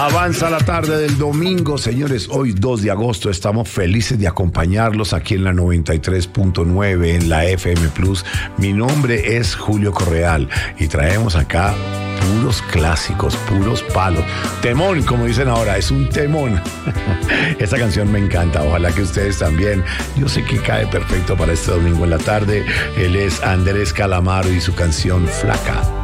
Avanza la tarde del domingo, señores. Hoy 2 de agosto estamos felices de acompañarlos aquí en la 93.9 en la FM Plus. Mi nombre es Julio Correal y traemos acá puros clásicos, puros palos. Temón, como dicen ahora, es un temón. Esta canción me encanta, ojalá que ustedes también. Yo sé que cae perfecto para este domingo en la tarde. Él es Andrés Calamaro y su canción Flaca.